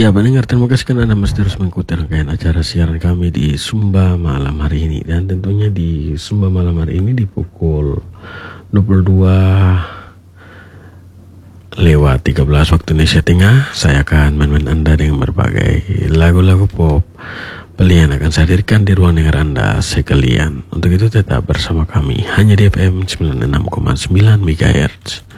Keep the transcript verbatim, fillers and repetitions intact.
Ya, pendengar, terima kasih karena Anda masih terus mengikuti rangkaian acara siaran kami di Sumba malam hari ini. Dan tentunya di Sumba malam hari ini di pukul dua puluh dua lewat tiga belas waktu Indonesia Tengah, saya akan menemani Anda dengan berbagai lagu-lagu pop pilihan akan saya hadirkan di ruang dengar Anda sekalian. Untuk itu tetap bersama kami hanya di F M sembilan puluh enam koma sembilan MHz.